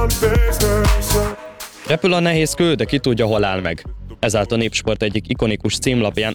Repül a nehéz kő, de ki tudja, hol áll meg. Ezáltal a Népsport egyik ikonikus címlapján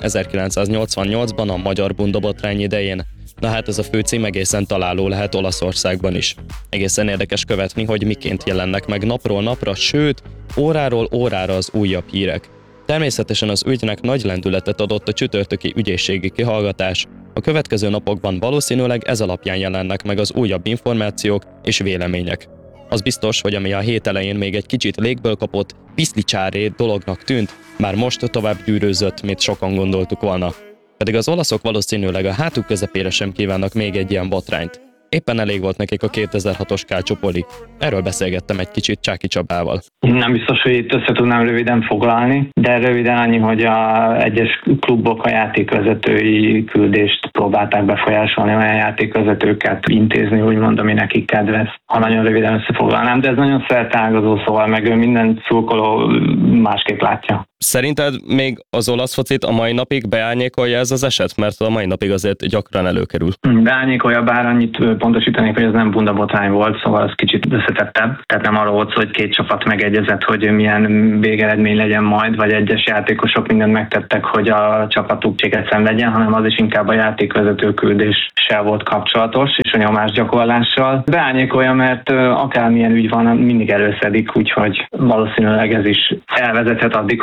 1988-ban a magyar bundabotrány idején. Na hát ez a főcím egészen találó lehet Olaszországban is. Egészen érdekes követni, hogy miként jelennek meg napról napra, sőt, óráról órára az újabb hírek. Természetesen az ügynek nagy lendületet adott a csütörtöki ügyészségi kihallgatás. A következő napokban valószínűleg ez alapján jelennek meg az újabb információk és vélemények. Az biztos, hogy ami a hét elején még egy kicsit légből kapott, piszlicsáré dolognak tűnt, már most tovább gyűrűzött, mint sokan gondoltuk volna. Pedig az olaszok valószínűleg a hátuk közepére sem kívánnak még egy ilyen botrányt. Éppen elég volt nekik a 2006-os Calciopoli. Erről beszélgettem egy kicsit Csáky Csabával. Nem biztos, hogy itt össze tudnám röviden foglalni, de röviden annyi, hogy egyes klubok a játékvezetői küldést próbálták befolyásolni, olyan játékvezetőket intézni, úgymond, ami nekik kedvez. Ha nagyon röviden összefoglalnám, de ez nagyon szerteágazó, szóval meg minden szurkoló másképp látja. Szerinted még az olasz focit a mai napig beárnyékolja ez az eset? Mert a mai napig azért gyakran előkerül. Beárnyékolja, bár annyit pontosítanék, hogy ez nem bundabotrány volt, szóval ez kicsit összetettebb. Tehát nem arról volt szó, hogy két csapat megegyezett, hogy milyen végeredmény legyen majd, vagy egyes játékosok mindent megtettek, hogy a csapatuk cséget szenvedjen, hanem az is inkább a játékvezető küldéssel volt kapcsolatos, és a nyomásgyakorlással. Beárnyékolja, mert akármilyen ügy van, mindig előszedik, úgyhogy valószínűleg ez is elvezethet addig,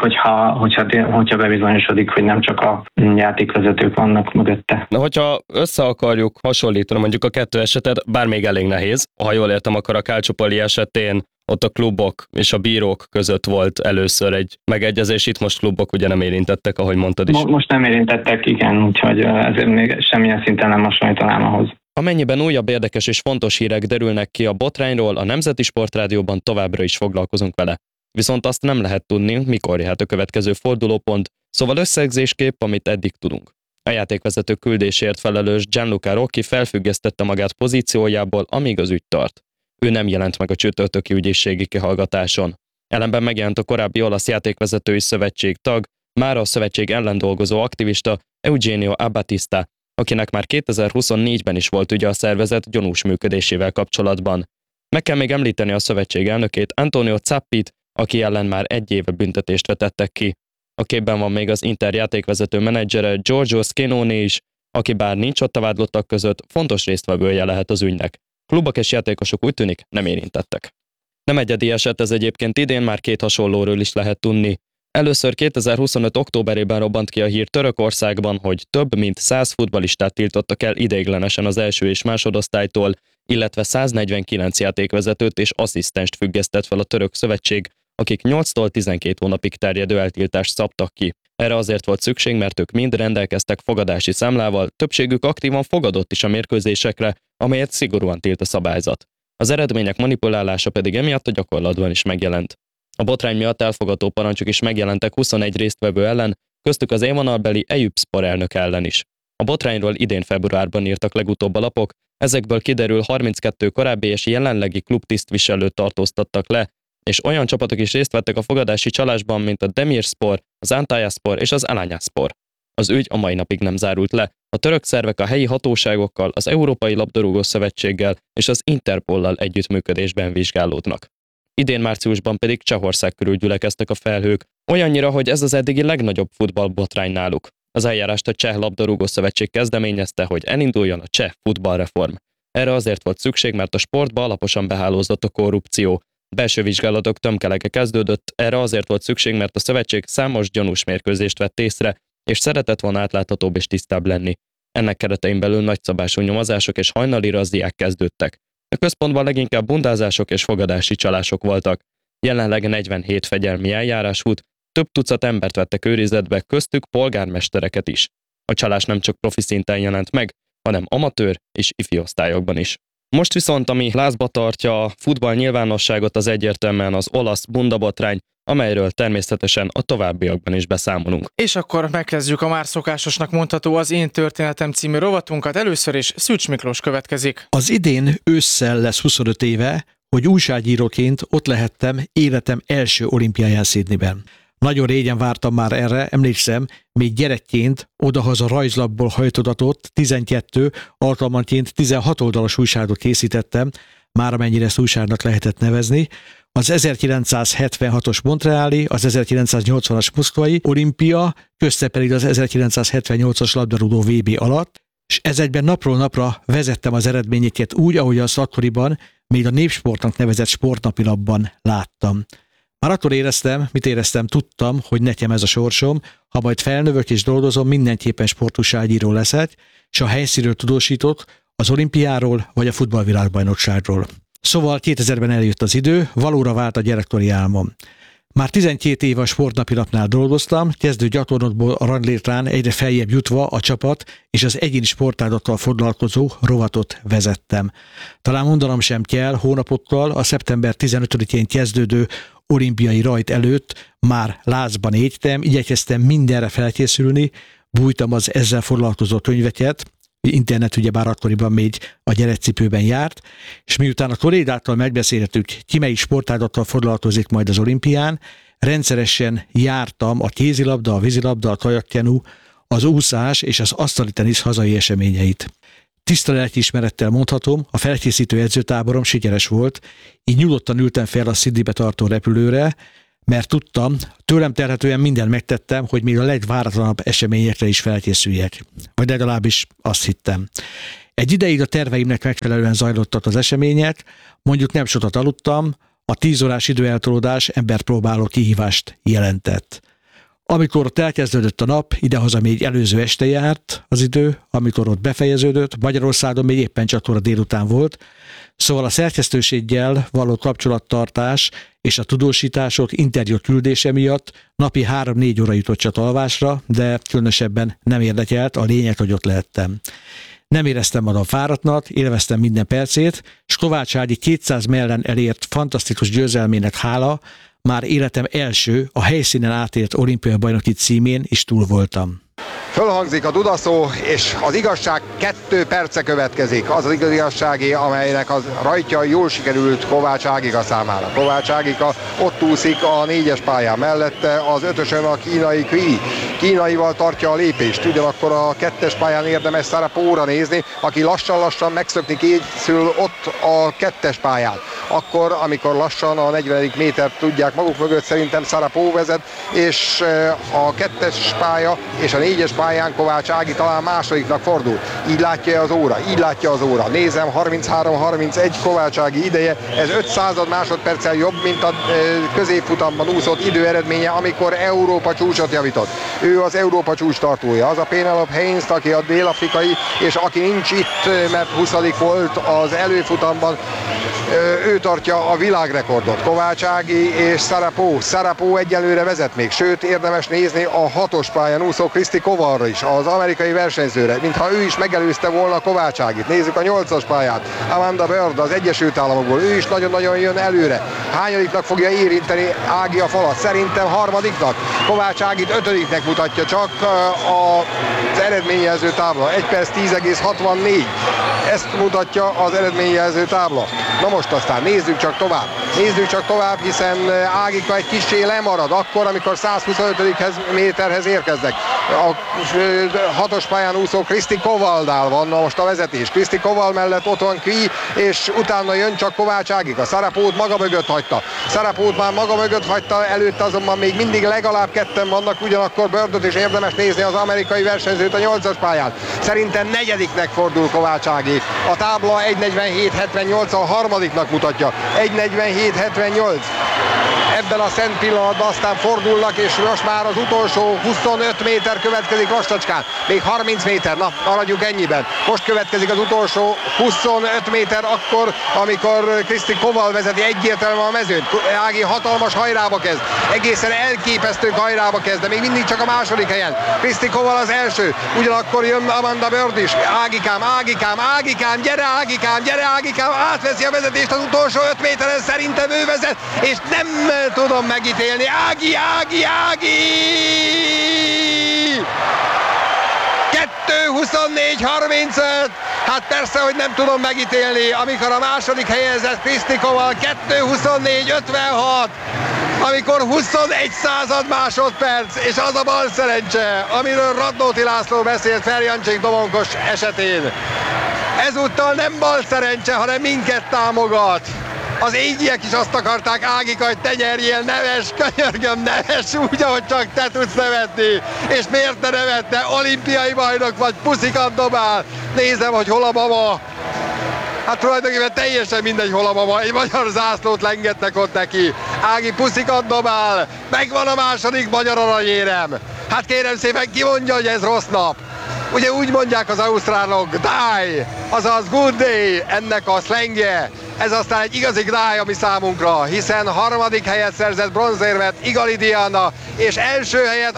hogyha bebizonyosodik, hogy nem csak a játékvezetők vannak mögötte. Na, hogyha össze akarjuk hasonlítani mondjuk a kettő esetet, bár még elég nehéz, ha jól értem, akkor a Calciopoli esetén ott a klubok és a bírók között volt először egy megegyezés, itt most klubok ugye nem érintettek, ahogy mondtad is. Most nem érintettek, igen, úgyhogy ezért még semmilyen szinten nem hasonlítanám ahhoz. Amennyiben újabb érdekes és fontos hírek derülnek ki a botrányról, a Nemzeti Sportrádióban továbbra is foglalkozunk vele. Viszont azt nem lehet tudni, mikor jöhet a következő fordulópont, szóval összegzésképp, amit eddig tudunk. A játékvezető küldésért felelős Gianluca Rocchi felfüggesztette magát pozíciójából, amíg az ügy tart. Ő nem jelent meg a csütörtöki ügyészségi kihallgatáson. Ellenben megjelent a korábbi olasz játékvezetői szövetség tag, mára a szövetség ellen dolgozó aktivista Eugenio Abbattista, akinek már 2024-ben is volt ügye a szervezet gyanús működésével kapcsolatban. Meg kell még említeni a szövetség elnökét, Antonio Zappit, aki ellen már 1 év büntetést vetettek ki. A képben van még az Inter játékvezető menedzsere Giorgio Schiavone is, aki bár nincs ott a vádlottak között, fontos résztvevője lehet az ügynek. Klubok és játékosok úgy tűnik nem érintettek. Nem egyedi eset ez egyébként, idén már 2 hasonlóról is lehet tudni. Először 2025. októberében robbant ki a hír Törökországban, hogy több mint 100 futballistát tiltottak el ideiglenesen az első és másodosztálytól, illetve 149 játékvezetőt és asszisztenst függesztett fel a török szövetség, akik 8-tól 12 hónapig terjedő eltiltást szabtak ki. Erre azért volt szükség, mert ők mind rendelkeztek fogadási számlával, többségük aktívan fogadott is a mérkőzésekre, amelyet szigorúan tilt a szabályzat. Az eredmények manipulálása pedig emiatt a gyakorlatban is megjelent. A botrány miatt elfogató parancsok is megjelentek 21 résztvevő ellen, köztük az élvonalbeli Eyüpspor elnök ellen is. A botrányról idén februárban írtak legutóbb a lapok, ezekből kiderül 32 korábbi és jelenlegi klubtisztviselőt tartóztattak le, és olyan csapatok is részt vettek a fogadási csalásban, mint a Demirspor, az Antalyaspor és az Alanyaspor. Az ügy a mai napig nem zárult le. A török szervek a helyi hatóságokkal, az Európai Labdarúgó Szövetséggel és az Interpollal együttműködésben vizsgálódnak. Idén márciusban pedig Csehország körül gyülekeztek a felhők, olyannyira, hogy ez az eddigi legnagyobb futballbotrány náluk. Az eljárást a Cseh Labdarúgó Szövetség kezdeményezte, hogy elinduljon a cseh futballreform. Erre azért volt szükség, mert a sportba alaposan behálózott a korrupció. Belső vizsgálatok tömkelege kezdődött, erre azért volt szükség, mert a szövetség számos gyanús mérkőzést vett észre, és szeretett volna átláthatóbb és tisztább lenni. Ennek keretein belül nagyszabású nyomozások és hajnali razziák kezdődtek. A központban leginkább bundázások és fogadási csalások voltak. Jelenleg 47 fegyelmi eljárás fut, több tucat embert vettek őrizetbe, köztük polgármestereket is. A csalás nem csak profi szinten jelent meg, hanem amatőr és ifi osztályokban is. Most viszont, ami lázba tartja a futball nyilvánosságot, az egyértelműen az olasz bundabotrány, amelyről természetesen a továbbiakban is beszámolunk. És akkor megkezdjük a már szokásosnak mondható Az Én Történetem című rovatunkat. Először is Szűcs Miklós következik. Az idén ősszel lesz 25 éve, hogy újságíróként ott lehettem életem első olimpiáján Sydneyben. Nagyon régen vártam már erre, emlékszem, még gyerekként odahaza rajzlapból hajtogatott 12, alkalmanként 16 oldalas újságot készítettem, már amennyire ezt újságnak lehetett nevezni, az 1976-os Montreali, az 1980-as moszkvai olimpia, közte pedig az 1978-as labdarúgó VB alatt, és ez egyben napról napra vezettem az eredményeket úgy, ahogy azt akkoriban még a Népsportnak nevezett sportnapilapban láttam. Már attól éreztem, tudtam, hogy nekem ez a sorsom, ha majd felnövök és dolgozom, mindenképpen sportújságíró leszek, és a helyszínről tudósítok az olimpiáról vagy a futballvilágbajnokságról. Szóval 2000-ben eljött az idő, valóra vált a gyerekkori álmom. Már 12 éve a sportnapilapnál dolgoztam, kezdő gyakornokból a ranglétrán egyre feljebb jutva a csapat és az egyéni sportágattal foglalkozó rovatot vezettem. Talán mondanom sem kell, hónapokkal a szeptember 15-én kezdődő olimpiai rajt előtt már lázban égtem, igyekeztem mindenre felkészülni, bújtam az ezzel foglalkozó könyveket, internet ugyebár akkoriban még a gyerekcipőben járt, és miután a kollégákkal megbeszéltük, ki melyik sportágattal foglalkozik majd az olimpián, rendszeresen jártam a kézilabda, a vízilabda, a kajakkenu, az úszás és az asztali tenisz hazai eseményeit. Tiszta lelkiismerettel mondhatom, a felkészítő edzőtáborom sikeres volt, így nyugodtan ültem fel a Sydneybe tartó repülőre, mert tudtam, tőlem telhetően mindent megtettem, hogy még a legváratlanabb eseményekre is felkészüljek. Vagy legalábbis azt hittem. Egy ideig a terveimnek megfelelően zajlottak az események, mondjuk nem sokat aludtam, a 10 órás időeltolódás emberpróbáló kihívást jelentett. Amikor ott elkezdődött a nap, idehaza még előző este járt az idő, amikor ott befejeződött, Magyarországon még éppen csak óra délután volt, szóval a szerkesztőséggel való kapcsolattartás és a tudósítások interjú küldése miatt napi 3-4 óra jutott csak alvásra, de különösebben nem érdekelt, a lényeg, hogy ott lehettem. Nem éreztem magam fáradtnak, élveztem minden percét, és Kovács Ági 200 mellen elért fantasztikus győzelmének hála, már életem első, a helyszínen átélt olimpiai bajnoki címén is túl voltam. Fölhangzik a dudaszó, és az igazság 2 perce következik. Az az igazságé, amelynek az rajtja jól sikerült Kovács Ágika számára. Kovács Ágika ott úszik a 4-es pályán mellette, az 5-ösön a kínai Kui. Kínaival tartja a lépést, ugyanakkor a 2-es pályán érdemes Sarapóra nézni, aki lassan-lassan megszökni készül ott a 2-es pályán. Akkor, amikor lassan a 40. métert tudják maguk mögött, szerintem Sarapó vezet, és a 2-es pálya és a 4-es pályán Kovács Ági talán másodiknak fordul. Így látja az óra. Nézem, 33-31 Kovács Ági ideje, ez 5 másodperccel jobb, mint a középfutamban úszott idő eredménye, amikor Európa csúcsot javított. Ő az Európa csúcs tartója, az a Penelope Haynes, aki a dél-afrikai, és aki nincs itt, mert 20. volt az előfutamban, ő tartja a világrekordot. Kovács Ági és Sarapó egyelőre vezet még, sőt érdemes nézni a 6-os pályán úszó Kriszti Kovalra is, az amerikai versenyzőre, mintha ő is megelőzte volna Kovács Ágit. Nézzük a 8-as pályát, Amanda Bird az Egyesült Államokból, ő is nagyon-nagyon jön előre. Hányadiknak fogja érinteni Ági a falat? Szerintem 3. Kovács Ágit 5-nek mutatja csak az eredményjelző tábla. 1 perc 10,64. Ezt mutatja az eredményjelző tábla. Na most aztán nézzük csak tovább, hiszen Ágika egy kissé lemarad akkor, amikor 125. méterhez érkeznek. A 6-os pályán úszó Kriszti Kovaldál van most a vezetés. Kriszti Koval mellett ott van Kui, és utána jön csak Kovács Ágika. Sarapót maga mögött hagyta, előtte azonban még mindig legalább 2 vannak, ugyanakkor Birdot is érdemes nézni, az amerikai versenyzőt a 8-as pályán. Szerintem 4-nek fordul Kovács Ági. A tábla 1:47.78, a 3-nak mutatja. 1:47.78. Ebben a szent pillanatban aztán fordulnak, és most már az utolsó 25 méter következik lassacskán. Még 30 méter, na, maradjunk ennyiben. Most következik az utolsó 25 méter, akkor, amikor Kriszti Koval vezeti egyértelműen a mezőt. Ági hatalmas hajrába kezd, egészen elképesztő hajrába kezd, de még mindig csak a második helyen. Kriszti Koval az első, ugyanakkor jön Amanda Bird is. Ágikám, gyere Ágikám, átveszi a vezetést az utolsó 5 méteren, szerintem ő vezet, és nem tudom megítélni. Ági! 2:24.35. Hát persze, hogy nem tudom megítélni, amikor a második helyezett Kriszti Koval 2:24.56. Amikor 21 másodperc, és az a bal szerencse, amiről Radnóti László beszélt Ferjancsék Domonkos esetén. Ezúttal nem bal szerencse, hanem minket támogat. Az égiek is azt akarták, Ágika, hogy te nyerjél, neves, könyörgöm, neves, úgy, ahogy csak te tudsz nevetni. És miért te nevette? Olimpiai bajnok vagy, puszikat dobál. Nézem, hogy hol a mama. Hát tulajdonképpen teljesen mindegy, hol a mama. Egy magyar zászlót lengettek ott neki. Ági puszikat dobál. Megvan a második magyar aranyérem. Hát kérem szépen, ki mondja, hogy ez rossz nap? Ugye úgy mondják az ausztrálok, die, azaz good day, ennek a szlengje. Ez aztán egy igazi gdály, ami számunkra, hiszen harmadik helyet szerzett bronzérmet Igali Diana, és első helyet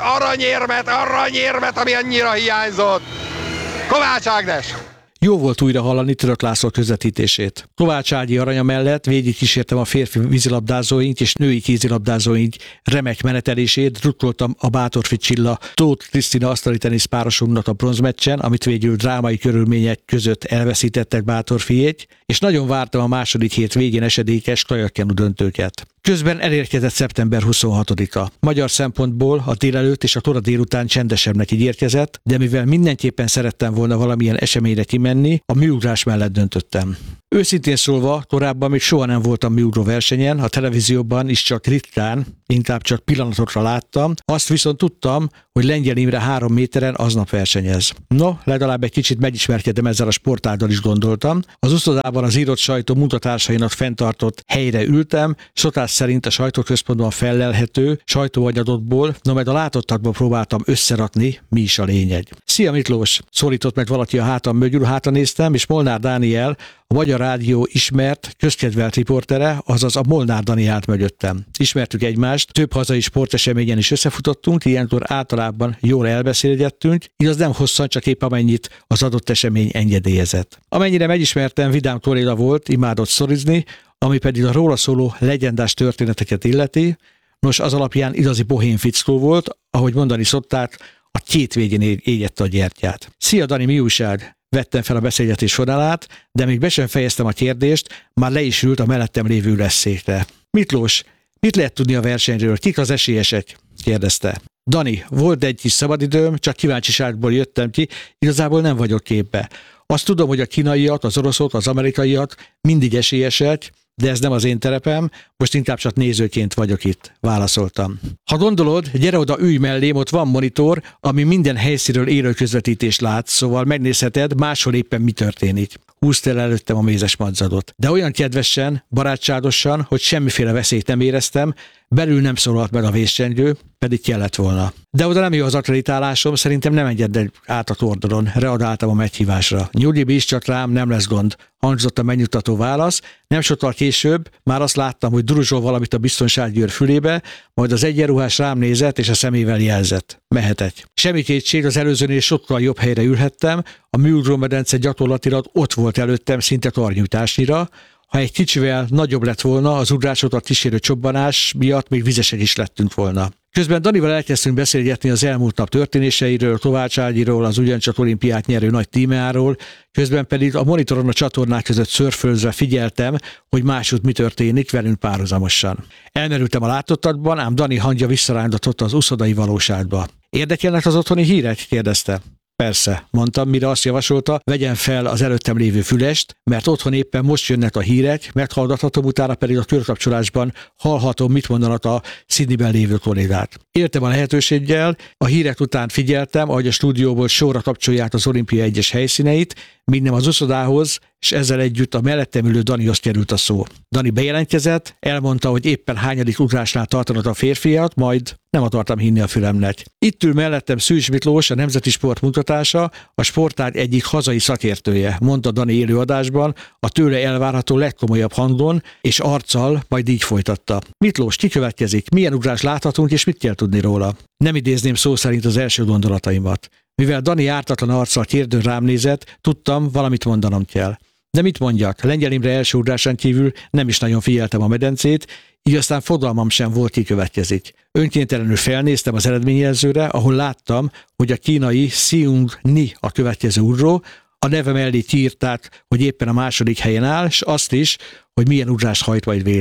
aranyérmet, ami annyira hiányzott. Kovács Ágnes! Jó volt újra hallani Török László közvetítését. Kovács Ági aranya mellett végigkísértem a férfi vízilabdázóink és női kézilabdázóink remek menetelését, drukkoltam a Bátorfi Csilla Tóth Krisztina asztali tenisz párosunknak a bronzmeccsen, amit végül drámai körülmények között elveszítettek Bátorfiék, és nagyon vártam a második hét végén esedékes kajakkenu döntőket. Közben elérkezett szeptember 26-a. Magyar szempontból a délelőtt és a kora délután csendesebbnek ígérkezett, de mivel mindenképpen szerettem volna valamilyen eseményre kimenni, a műugrás mellett döntöttem. Őszintén szólva, korábban még soha nem voltam műugró versenyen, a televízióban is csak ritkán, inkább csak pillanatokra láttam, azt viszont tudtam, hogy Lengyel Imre 3 méteren aznap versenyez. No, legalább egy kicsit megismerkedem ezzel a sportággal is gondoltam. Az uszodában az írott sajtó munkatársainak fenntartott helyre ültem, szokás szerint a sajtóközpontban fellelhető sajtóanyagokból, majd a látottakból próbáltam összerakni, mi is a lényeg. Szia Miklós! Szólított meg valaki a hátam mögül, hátranéztem, és Molnár Dániel, a Magyar Rádió ismert, közkedvelt riportere, azaz a Molnár Dani állt mögöttem. Ismertük egymást, több hazai sporteseményen is összefutottunk, ilyenkor általában jól elbeszélgettünk, igaz nem hosszan, csak épp amennyit az adott esemény engedélyezett. Amennyire megismertem, vidám kolléga volt, imádott szorizni, ami pedig a róla szóló legendás történeteket illeti. Nos, az alapján igazi bohém fickó volt, ahogy mondani szokták, a két végén égette a gyertyát. Szia Dani, mi újság? Vettem fel a beszélgetés vonalát, de még be sem fejeztem a kérdést, már le is ült a mellettem lévő ülesszékre. Miklós, mit lehet tudni a versenyről? Kik az esélyesek? Kérdezte. Dani, volt egy kis szabadidőm, csak kíváncsiságból jöttem ki, igazából nem vagyok képbe. Azt tudom, hogy a kínaiak, az oroszok, az amerikaiak mindig esélyesek, de ez nem az én terepem, most inkább csak nézőként vagyok itt, válaszoltam. Ha gondolod, gyere oda, ülj mellém, ott van monitor, ami minden helyszínről élő közvetítést lát, szóval megnézheted, máshol éppen mi történik. Húzta el előttem a mézes madzadot. De olyan kedvesen, barátságosan, hogy semmiféle veszélyt nem éreztem, belül nem szólalt meg a vészcsengő, pedig kellett volna. De oda nem jó az akreditálásom, szerintem nem engedd át a kordolon, reagáltam a meghívásra. Nyugi, bízz csak rám, nem lesz gond, hangzott a megnyugtató válasz. Nem sokkal később már azt láttam, hogy duruzsol valamit a biztonsági őr fülébe, majd az egyenruhás rám nézett, és a szemével jelzett. Mehetek. Semmi kétség, az előzőnél sokkal jobb helyre ülhettem, a műugrómedence gyakorlatilag ott volt előttem, szinte karnyújtásnyira. Ha egy kicsivel nagyobb lett volna, az ugrásokat kísérő csobbanás miatt még vizesek is lettünk volna. Közben Danival elkezdtünk beszélgetni az elmúlt nap történéseiről, Kovács Ágiról, az ugyancsak olimpiát nyerő nagy tímeáról, közben pedig a monitoron a csatornák között szörfölzve figyeltem, hogy másút mi történik velünk párhuzamosan. Elmerültem a látottakban, ám Dani hangja visszarángatott az uszodai valóságba. Érdekelnek az otthoni hírek? Kérdezte. Persze, mondtam, mire azt javasolta, vegyem fel az előttem lévő fülest, mert otthon éppen most jönnek a hírek, meghallgathatom, utána pedig a körkapcsolásban hallhatom, mit mondanak a Sydneyben lévő kollégák. Éltem a lehetőséggel, a hírek után figyeltem, ahogy a stúdióból sorra kapcsolják az olimpia egyes helyszíneit, míg nem az uszodához, és ezzel együtt a mellettem ülő Danihoz került a szó. Dani bejelentkezett, elmondta, hogy éppen hányadik ugrásnál tartanak a férfiat, majd nem akartam hinni a fülemnek. Itt ül mellettem Szűcs Miklós, a Nemzeti Sport munkatársa, a sportág egyik hazai szakértője, mondta Dani élőadásban, a tőle elvárható legkomolyabb hangon és arccal, majd így folytatta. Miklós, ki következik? Milyen ugrás láthatunk, és mit kell tudni róla? Nem idézném szó szerint az első gondolataimat. Mivel Dani ártatlan arccal kérdőn rám nézett, tudtam, valamit mondanom kell. De mit mondjak? Lengyel Imre első ugrásán kívül nem is nagyon figyeltem a medencét, így aztán fogalmam sem volt, ki következik. Önkéntelenül felnéztem az eredményjelzőre, ahol láttam, hogy a kínai Seung Ni a következő ugró, a neve mellé kiírták, hogy éppen a második helyen áll, és azt is, hogy milyen ugrást hajt majd végre.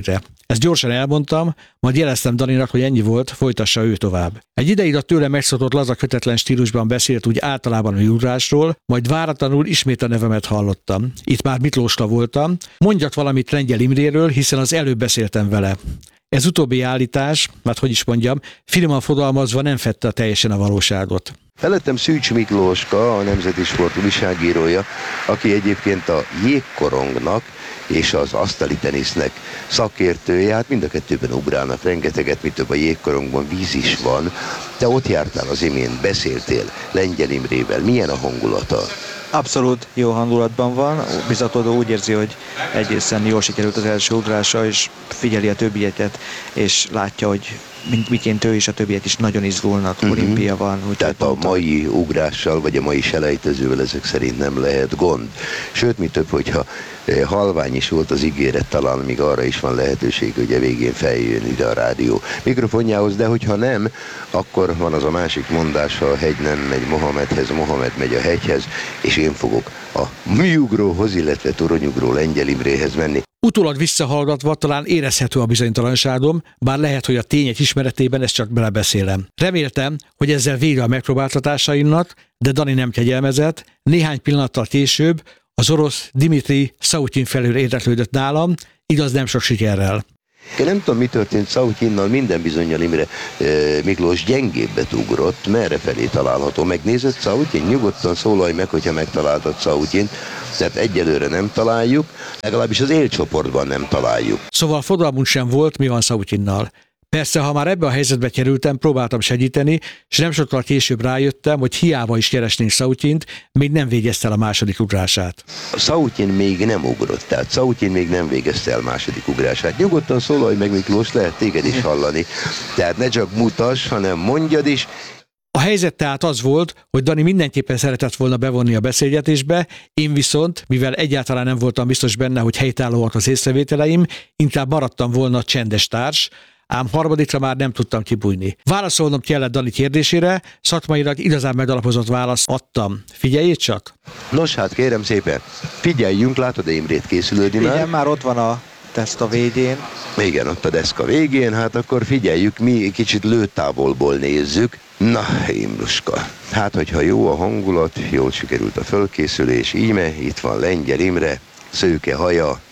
Ezt gyorsan elmondtam, majd jeleztem Daninak, hogy ennyi volt, folytassa ő tovább. Egy ideig a tőle megszokott laza kötetlen stílusban beszélt úgy általában a ugrásról, majd váratlanul ismét a nevemet hallottam. Itt már Miklósra voltam. Mondjak valamit Lengyel Imréről, hiszen az előbb beszéltem vele. Ez utóbbi állítás, hát hogy is mondjam, finoman fogalmazva nem fedte teljesen a valóságot. Felettem Szűcs Miklóska, a Nemzeti Sport újságírója, aki egyébként a jégkorongnak és az asztali tenisznek szakértője, hát mind a kettőben ugrálnak rengeteget, mi több a jégkorongban víz is van. Te ott jártál az imént, beszéltél Lengyel Imrével, milyen a hangulata? Abszolút jó hangulatban van, bizatodó úgy érzi, hogy egészen jól sikerült az első ugrása, és figyeli a többieket, és látja, hogy miként ő is, a többiek is nagyon izgulnak, olimpia van. Tehát a mai ugrással, vagy a mai selejtezővel ezek szerint nem lehet gond. Sőt, mi több, hogyha halvány is volt az ígéret, talán még arra is van lehetőség, hogy a végén feljön ide a rádió mikrofonjához, de hogyha nem, akkor van az a másik mondás, ha a hegy nem megy Mohamedhez, Mohamed megy a hegyhez, és én fogok a műugróhoz, illetve toronyugró Lengyel Imréhez menni. Utólag visszahallgatva talán érezhető a bizonytalanságom, bár lehet, hogy a tények ismeretében ezt csak belebeszélem. Reméltem, hogy ezzel vége a megpróbáltatásaimnak, de Dani nem kegyelmezett. Néhány pillanattal később az orosz Dimitri Sautin felől érdeklődött nálam, igaz nem sok sikerrel. Én nem tudom, mi történt Sautinnal, minden bizonnyal Imre Miklós gyengébbet ugrott, merre felé található. Megnézed Sautin? Nyugodtan szólalj meg, hogyha megtaláltad Sautint, tehát egyelőre nem találjuk, legalábbis az élcsoportban nem találjuk. Szóval fogalmunk sem volt, mi van Sautinnal. Persze, ha már ebbe a helyzetbe kerültem, próbáltam segíteni, és nem sokkal később rájöttem, hogy hiába is keresnénk Sautint, még nem végezte el a második ugrását. Sautin még nem ugrott, tehát Sautin még nem végezte el második ugrását. Nyugodtan szólalj meg, Miklós, lehet téged is hallani. Tehát ne csak mutass, hanem mondjad is. A helyzet tehát az volt, hogy Dani mindenképpen szeretett volna bevonni a beszélgetésbe, én viszont, mivel egyáltalán nem voltam biztos benne, hogy helytállóak az észrevételeim, inkább maradtam volna csendes társ, ám harmadikra már nem tudtam kibújni. Válaszolnom kellett Dani kérdésére, szakmailag igazán megalapozott választ adtam. Figyeljél csak! Nos, hát kérem szépen, figyeljünk, látod Imrét készülődni már? Igen, már ott van a teszt a végén. Igen, ott a deszka végén, hát akkor figyeljük, mi kicsit lőtávolból nézzük. Na, Imruska, hát hogyha jó a hangulat, jól sikerült a fölkészülés, íme, itt van Lengyel Imre, szőke haja,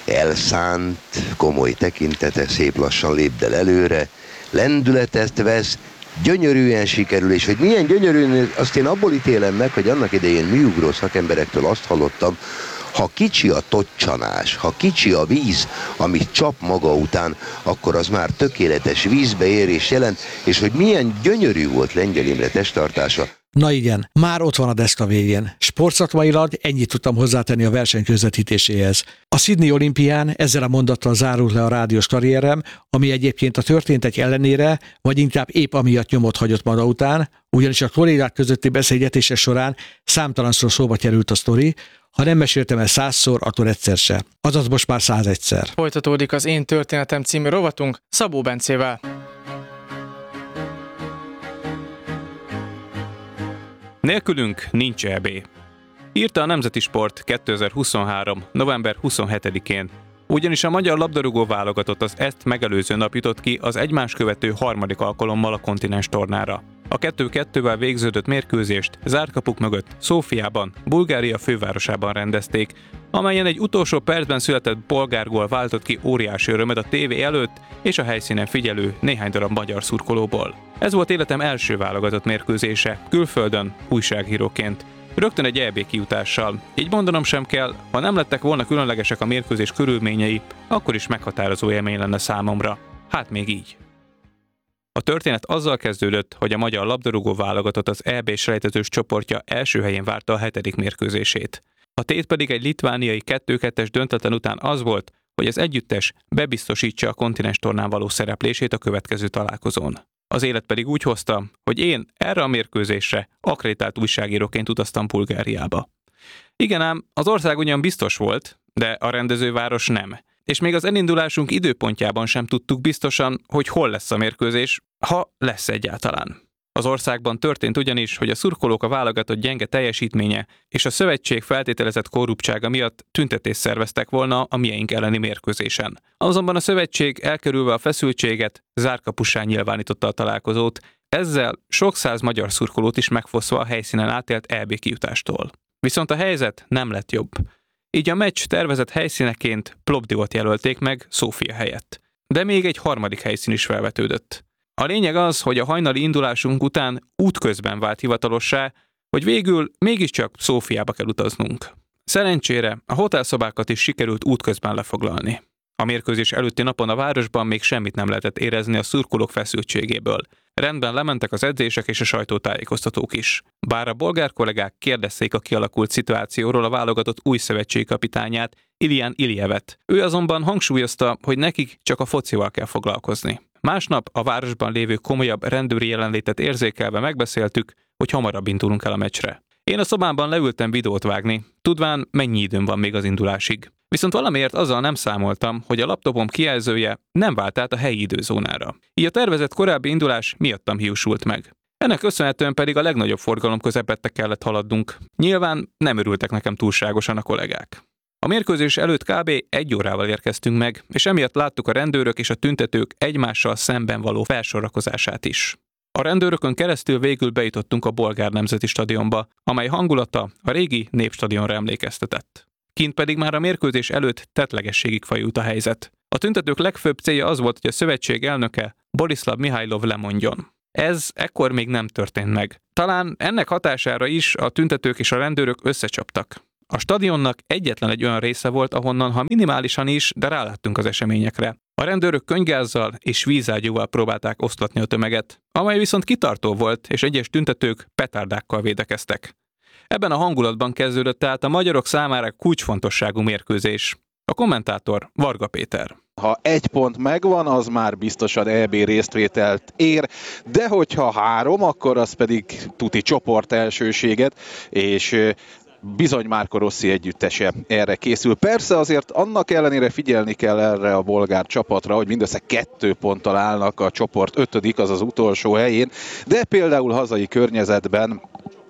elszánt, komoly tekintete, szép lassan lépdel előre, lendületet vesz, gyönyörűen sikerül, és hogy milyen gyönyörűen, azt én abból ítélem meg, hogy annak idején műugró szakemberektől azt hallottam, ha kicsi a toccsanás, ha kicsi a víz, amit csap maga után, akkor az már tökéletes vízbeérés jelent, és hogy milyen gyönyörű volt Lengyel Imre testtartása. Na igen, már ott van a deszka végén. Sportszakmailag ennyit tudtam hozzátenni a verseny közvetítéséhez. A Sydney olimpián ezzel a mondattal zárult le a rádiós karrierem, ami egyébként a történtek ellenére, vagy inkább épp amiatt nyomot hagyott maga után, ugyanis a kollégák közötti beszélgetése során számtalanszor szóba került a sztori, ha nem meséltem el 100-szor, akkor egyszer se. Azaz most már 101-szer. Folytatódik az Én történetem című rovatunk Szabó Bencével. Nélkülünk nincs EB. Írta a Nemzeti Sport 2023. november 27-én, ugyanis a magyar labdarúgó válogatott az ezt megelőző nap jutott ki az egymást követő harmadik alkalommal a kontinens tornára. A 2-2-vel végződött mérkőzést zárt kapuk mögött Szófiában, Bulgária fővárosában rendezték, amelyen egy utolsó percben született bolgárgól váltott ki óriási örömet a tévé előtt és a helyszínen figyelő néhány darab magyar szurkolóból. Ez volt életem első válogatott mérkőzése, külföldön, újságíróként. Rögtön egy EB kijutással. Így mondanom sem kell, ha nem lettek volna különlegesek a mérkőzés körülményei, akkor is meghatározó élmény lenne számomra. Hát még így. A történet azzal kezdődött, hogy a magyar labdarúgó válogatott az EB selejtezős csoportja első helyén várta a 7. mérkőzését. A tét pedig egy litvániai 2-2-es döntetlen után az volt, hogy az együttes bebiztosítsa a kontinens tornán való szereplését a következő találkozón. Az élet pedig úgy hozta, hogy én erre a mérkőzésre akkreditált újságíróként utaztam Bulgáriába. Igen ám, az ország ugyan biztos volt, de a rendezőváros nem. És még az elindulásunk időpontjában sem tudtuk biztosan, hogy hol lesz a mérkőzés, ha lesz egyáltalán. Az országban történt ugyanis, hogy a szurkolók a válogatott gyenge teljesítménye és a szövetség feltételezett korruptsága miatt tüntetést szerveztek volna a mieink elleni mérkőzésen. Azonban a szövetség elkerülve a feszültséget zárkapussá nyilvánította a találkozót, ezzel sok száz magyar szurkolót is megfoszva a helyszínen átélt EB kijutástól. Viszont a helyzet nem lett jobb. Így a meccs tervezett helyszíneként Plovdivot jelölték meg Szófia helyett. De még egy harmadik helyszín is felvetődött. A lényeg az, hogy a hajnali indulásunk után útközben vált hivatalossá, hogy végül mégiscsak Szófiába kell utaznunk. Szerencsére a hotelszobákat is sikerült útközben lefoglalni. A mérkőzés előtti napon a városban még semmit nem lehetett érezni a szurkolók feszültségéből. Rendben lementek az edzések és a sajtótájékoztatók is. Bár a bolgár kollégák kérdezték a kialakult szituációról a válogatott új szövetségi kapitányát, Ilián Iljevet. Ő azonban hangsúlyozta, hogy nekik csak a focival kell foglalkozni. Másnap a városban lévő komolyabb rendőri jelenlétet érzékelve megbeszéltük, hogy hamarabb indulunk el a meccsre. Én a szobámban leültem videót vágni, tudván mennyi időm van még az indulásig. Viszont valamiért azzal nem számoltam, hogy a laptopom kijelzője nem vált át a helyi időzónára. Így a tervezett korábbi indulás miattam hiúsult meg. Ennek köszönhetően pedig a legnagyobb forgalom közepette kellett haladnunk. Nyilván nem örültek nekem túlságosan a kollégák. A mérkőzés előtt kb. 1 órával érkeztünk meg, és emiatt láttuk a rendőrök és a tüntetők egymással szemben való felsorakozását is. A rendőrökön keresztül végül bejutottunk a bolgár nemzeti stadionba, amely hangulata a régi népstadionra emlékeztetett. Kint pedig már a mérkőzés előtt tettlegességig fajult a helyzet. A tüntetők legfőbb célja az volt, hogy a szövetség elnöke Borislav Mihajlov lemondjon. Ez ekkor még nem történt meg. Talán ennek hatására is a tüntetők és a rendőrök összecsaptak. A stadionnak egyetlen egy olyan része volt, ahonnan, ha minimálisan is, de ráláttunk az eseményekre. A rendőrök könyvgázzal és vízágyúval próbálták oszlatni a tömeget, amely viszont kitartó volt, és egyes tüntetők petárdákkal védekeztek. Ebben a hangulatban kezdődött tehát a magyarok számára kulcsfontosságú mérkőzés. A kommentátor Varga Péter. Ha 1 pont megvan, az már biztosan EB résztvételt ér, de hogyha 3, akkor az pedig tuti csoport elsőséget, és bizony Marco Rossi együttese erre készül. Persze azért annak ellenére figyelni kell erre a bolgár csapatra, hogy mindössze 2 ponttal állnak a csoport 5., az utolsó helyén, de például hazai környezetben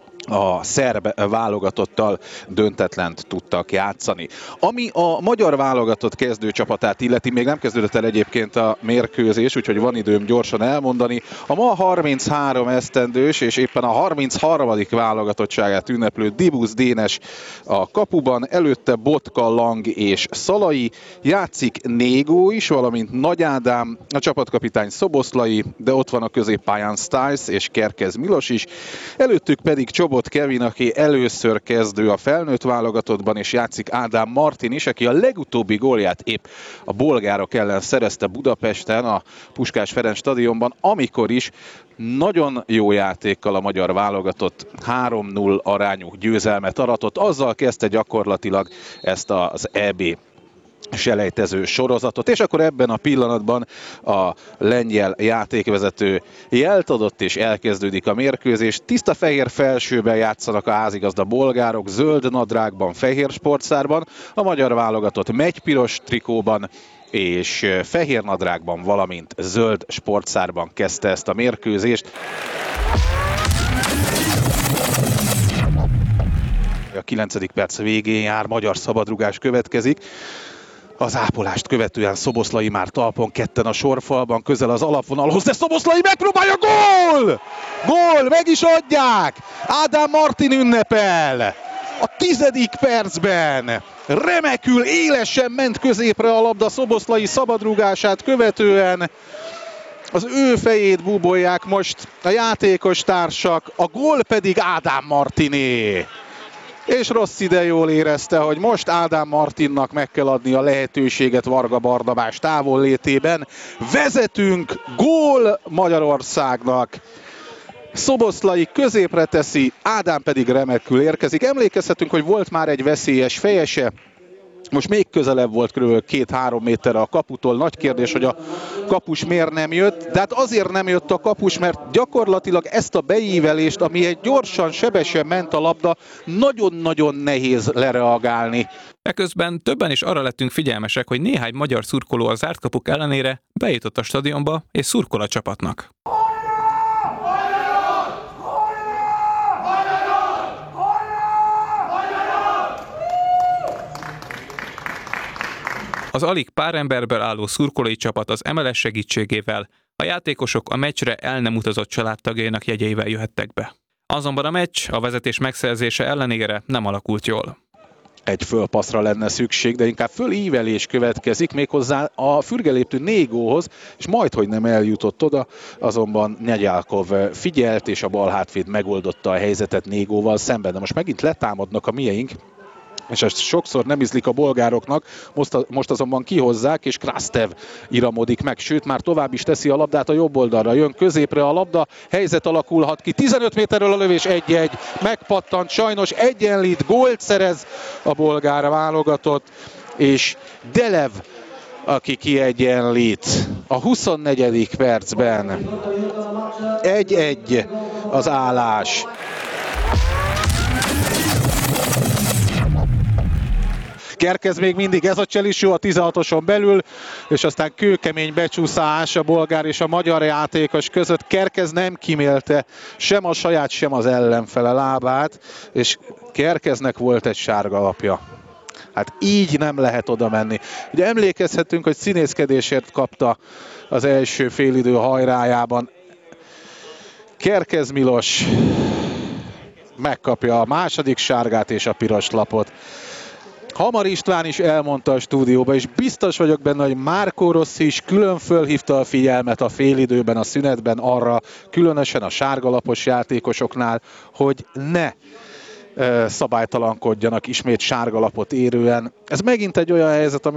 a szerb válogatottal döntetlent tudtak játszani. Ami a magyar válogatott kezdőcsapatát illeti, még nem kezdődött el egyébként a mérkőzés, úgyhogy van időm gyorsan elmondani. A ma 33 esztendős és éppen a 33. válogatottságát ünneplő Dibusz Dénes a kapuban, előtte Botka, Lang és Szalai, játszik Négó is, valamint Nagy Ádám, a csapatkapitány Szoboszlai, de ott van a középpályán Stiles és Kerkez Milos is, előttük pedig Csobot Kevin, aki először kezdő a felnőtt válogatottban, és játszik Ádám Martin is, aki a legutóbbi gólját épp a bolgárok ellen szerezte Budapesten, a Puskás Ferenc stadionban, amikor is nagyon jó játékkal a magyar válogatott 3-0 arányú győzelmet aratott. Azzal kezdte gyakorlatilag ezt az EB selejtező sorozatot, és akkor ebben a pillanatban a lengyel játékvezető jelt adott, és elkezdődik a mérkőzés. Tiszta fehér felsőben játszanak a házigazda bolgárok, zöld nadrágban, fehér sportszárban, a magyar válogatott megypiros trikóban és fehér nadrágban, valamint zöld sportszárban kezdte ezt a mérkőzést. A 9. perc végén jár, magyar szabadrugás következik. Az ápolást követően Szoboszlai már talpon, ketten a sorfalban, közel az alapvonalhoz, de Szoboszlai megpróbálja, gól! Gól, meg is adják! Ádám Martin ünnepel! A 10. percben remekül, élesen ment középre a labda Szoboszlai szabadrugását követően. Az ő fejét búbolják most a játékos társak, a gól pedig Ádám Martiné. És rossz ide jól érezte, hogy most Ádám Martinnak meg kell adni a lehetőséget Varga Barnabás távollétében. Vezetünk, gól Magyarországnak. Szoboszlai középre teszi, Ádám pedig remekül érkezik. Emlékezhetünk, hogy volt már egy veszélyes fejese. Most még közelebb volt kb. 2-3 méterre a kaputól. Nagy kérdés, hogy a kapus miért nem jött. De hát azért nem jött a kapus, mert gyakorlatilag ezt a beívelést, ami egy gyorsan, sebesen ment a labda, nagyon-nagyon nehéz lereagálni. Eközben többen is arra lettünk figyelmesek, hogy néhány magyar szurkoló a zárt kapuk ellenére bejutott a stadionba és szurkol a csapatnak. Az alig pár emberből álló szurkolói csapat az MLS segítségével, a játékosok a meccsre el nem utazott családtagjainak jegyeivel jöhettek be. Azonban a meccs a vezetés megszerzése ellenére nem alakult jól. Egy fölpasszra lenne szükség, de inkább fölívelés következik, méghozzá a Fürgeléptű Négóhoz, és majdhogy nem eljutott oda, azonban Negyálkov figyelt, és a bal hátvéd megoldotta a helyzetet Négóval szemben. De most megint letámadnak a mieink, és ezt sokszor nem ízlik a bolgároknak, most azonban kihozzák, és Krastev iramodik meg, sőt már tovább is teszi a labdát a jobb oldalra, jön középre a labda, helyzet alakulhat ki, 15 méterről a lövés, 1-1, megpattant, sajnos egyenlít, gólt szerez a bolgár válogatott, és Delev, aki kiegyenlít a 24. percben. 1-1 az állás. Kerkez még mindig, ez a Cselisó a 16-oson belül, és aztán kőkemény becsúszás a bolgár és a magyar játékos között. Kerkez nem kímélte sem a saját, sem az ellenfele lábát, és Kerkeznek volt egy sárga lapja. Hát így nem lehet oda menni. Ugye emlékezhetünk, hogy színészkedésért kapta az első félidő hajrájában. Kerkez Milos megkapja a második sárgát és a piros lapot. Hamar István is elmondta a stúdióba, és biztos vagyok benne, hogy Marco Rossi is külön fölhívta a figyelmet a félidőben, a szünetben arra, különösen a sárgalapos játékosoknál, hogy ne szabálytalankodjanak ismét sárgalapot érően. Ez megint egy olyan helyzet, ami